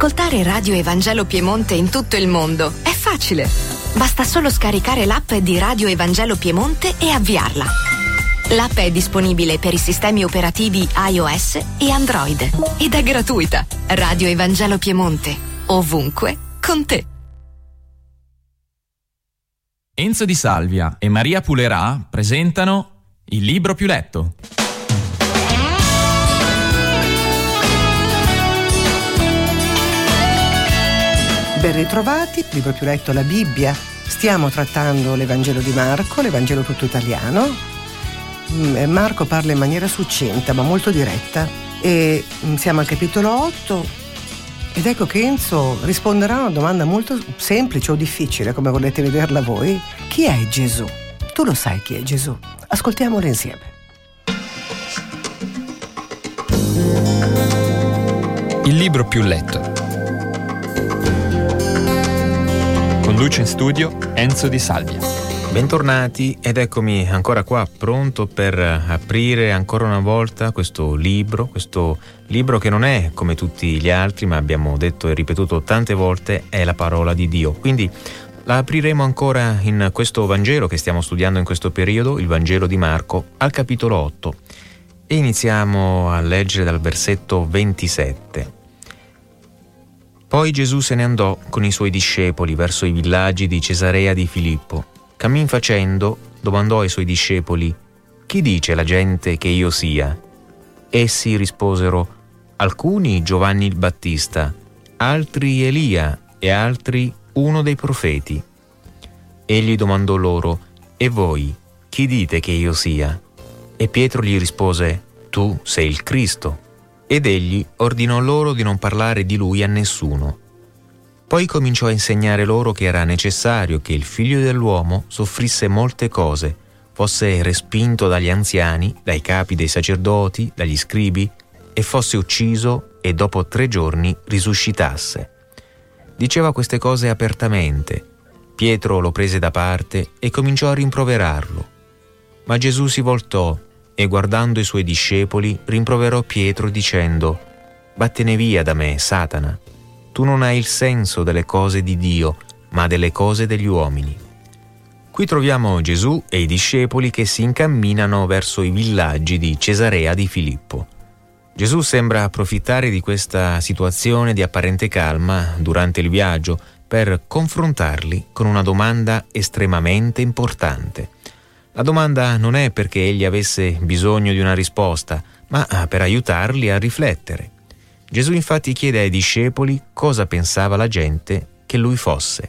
Ascoltare Radio Evangelo Piemonte in tutto il mondo è facile. Basta solo scaricare l'app di Radio Evangelo Piemonte e avviarla. L'app è disponibile per i sistemi operativi iOS e Android ed è gratuita. Radio Evangelo Piemonte, ovunque con te. Enzo Di Salvia e Maria Pulerà presentano Il libro più letto. Ben ritrovati, libro più letto, la Bibbia. Stiamo trattando l'Evangelo di Marco, l'Evangelo tutto italiano. Marco parla in maniera succinta ma molto diretta e siamo al capitolo 8 ed ecco che Enzo risponderà a una domanda molto semplice o difficile, come volete vederla voi. Chi è Gesù? Tu lo sai chi è Gesù? Ascoltiamolo insieme. Il libro più letto. Conduce in studio Enzo Di Salvia. Bentornati ed eccomi ancora qua, pronto per aprire ancora una volta questo libro che non è come tutti gli altri, ma abbiamo detto e ripetuto tante volte, è la parola di Dio. Quindi la apriremo ancora in questo Vangelo che stiamo studiando in questo periodo, il Vangelo di Marco, al capitolo 8. E iniziamo a leggere dal versetto 27. Poi Gesù se ne andò con i suoi discepoli verso i villaggi di Cesarea di Filippo. Cammin facendo, domandò ai suoi discepoli: «Chi dice la gente che io sia?» Essi risposero: «Alcuni Giovanni il Battista, altri Elia e altri uno dei profeti». Egli domandò loro: «E voi, chi dite che io sia?» E Pietro gli rispose: «Tu sei il Cristo». Ed egli ordinò loro di non parlare di lui a nessuno. Poi cominciò a insegnare loro che era necessario che il Figlio dell'uomo soffrisse molte cose, fosse respinto dagli anziani, dai capi dei sacerdoti, dagli scribi, e fosse ucciso e dopo 3 giorni risuscitasse. Diceva queste cose apertamente. Pietro lo prese da parte e cominciò a rimproverarlo. Ma Gesù si voltò e guardando i suoi discepoli rimproverò Pietro dicendo: «Vattene via da me, Satana. Tu non hai il senso delle cose di Dio, ma delle cose degli uomini». Qui troviamo Gesù e i discepoli che si incamminano verso i villaggi di Cesarea di Filippo. Gesù sembra approfittare di questa situazione di apparente calma durante il viaggio per confrontarli con una domanda estremamente importante. La domanda non è perché egli avesse bisogno di una risposta, ma per aiutarli a riflettere. Gesù infatti chiede ai discepoli cosa pensava la gente che lui fosse.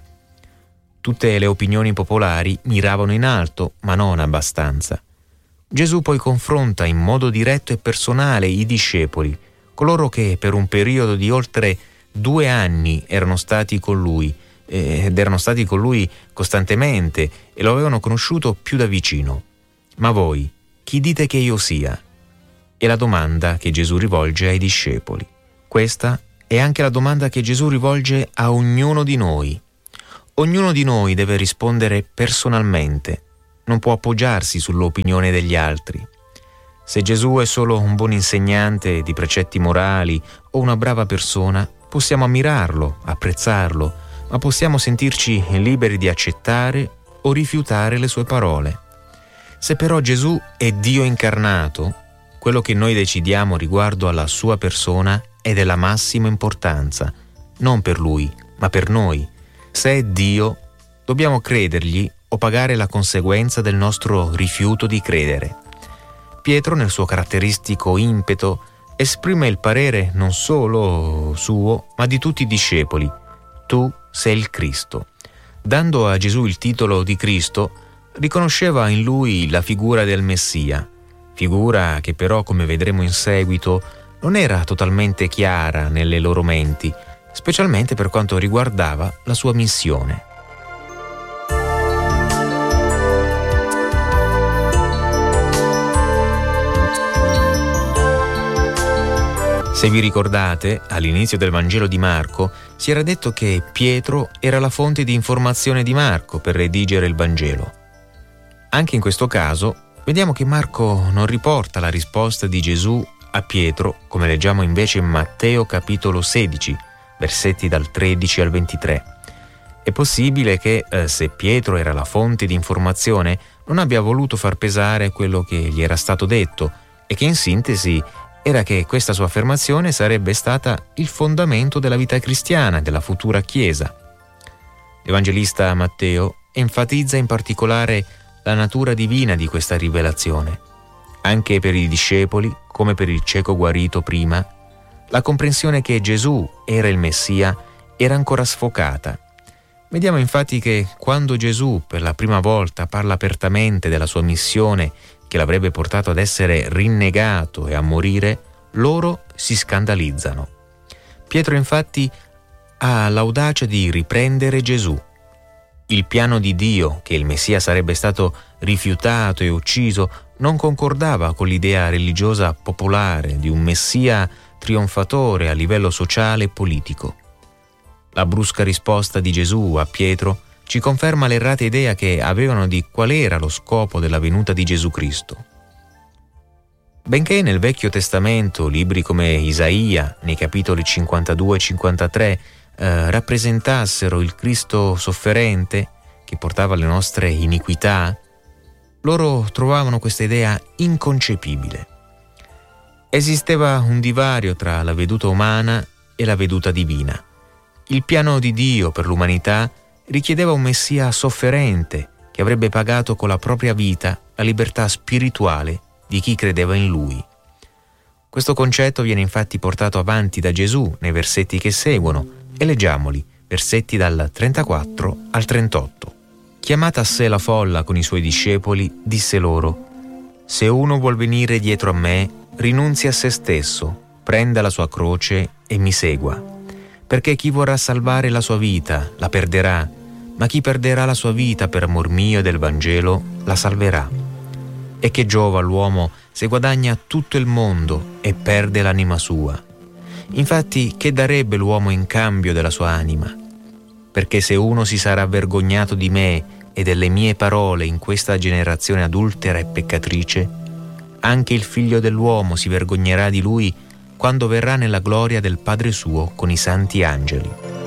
Tutte le opinioni popolari miravano in alto, ma non abbastanza. Gesù poi confronta in modo diretto e personale i discepoli, coloro che per un periodo di oltre 2 anni erano stati con lui, ed erano stati con lui costantemente e lo avevano conosciuto più da vicino. «Ma voi, chi dite che io sia?» È la domanda che Gesù rivolge ai discepoli. Questa è anche la domanda che Gesù rivolge a ognuno di noi. Ognuno di noi deve rispondere personalmente, non può appoggiarsi sull'opinione degli altri. Se Gesù è solo un buon insegnante di precetti morali o una brava persona, possiamo ammirarlo, apprezzarlo, ma possiamo sentirci liberi di accettare o rifiutare le sue parole. Se però Gesù è Dio incarnato, quello che noi decidiamo riguardo alla sua persona è della massima importanza, non per lui, ma per noi. Se è Dio, dobbiamo credergli o pagare la conseguenza del nostro rifiuto di credere. Pietro, nel suo caratteristico impeto, esprime il parere non solo suo, ma di tutti i discepoli: «Tu sei il Cristo». Dando a Gesù il titolo di Cristo, riconosceva in lui la figura del Messia, figura che però, come vedremo in seguito, non era totalmente chiara nelle loro menti, specialmente per quanto riguardava la sua missione. Se vi ricordate, all'inizio del Vangelo di Marco si era detto che Pietro era la fonte di informazione di Marco per redigere il Vangelo. Anche in questo caso, vediamo che Marco non riporta la risposta di Gesù a Pietro, come leggiamo invece in Matteo capitolo 16, versetti dal 13 al 23. È possibile che, se Pietro era la fonte di informazione, non abbia voluto far pesare quello che gli era stato detto e che in sintesi era che questa sua affermazione sarebbe stata il fondamento della vita cristiana, della futura Chiesa. L'Evangelista Matteo enfatizza in particolare la natura divina di questa rivelazione. Anche per i discepoli, come per il cieco guarito prima, la comprensione che Gesù era il Messia era ancora sfocata. Vediamo infatti che quando Gesù per la prima volta parla apertamente della sua missione che l'avrebbe portato ad essere rinnegato e a morire, loro si scandalizzano. Pietro infatti ha l'audacia di riprendere Gesù. Il piano di Dio, che il Messia sarebbe stato rifiutato e ucciso, non concordava con l'idea religiosa popolare di un Messia trionfatore a livello sociale e politico. La brusca risposta di Gesù a Pietro ci conferma l'errata idea che avevano di qual era lo scopo della venuta di Gesù Cristo. Benché nel Vecchio Testamento libri come Isaia, nei capitoli 52 e 53, rappresentassero il Cristo sofferente che portava le nostre iniquità, loro trovavano questa idea inconcepibile. Esisteva un divario tra la veduta umana e la veduta divina. Il piano di Dio per l'umanità richiedeva un Messia sofferente che avrebbe pagato con la propria vita la libertà spirituale di chi credeva in Lui. Questo concetto viene infatti portato avanti da Gesù nei versetti che seguono e leggiamoli, versetti dal 34 al 38. Chiamata a sé la folla con i suoi discepoli, disse loro: «Se uno vuol venire dietro a me, rinunzi a se stesso, prenda la sua croce e mi segua. Perché chi vorrà salvare la sua vita la perderà, ma chi perderà la sua vita per amor mio e del Vangelo la salverà. E che giova all'uomo se guadagna tutto il mondo e perde l'anima sua? Infatti, che darebbe l'uomo in cambio della sua anima? Perché se uno si sarà vergognato di me e delle mie parole in questa generazione adultera e peccatrice, anche il Figlio dell'uomo si vergognerà di lui quando verrà nella gloria del Padre suo con i santi angeli».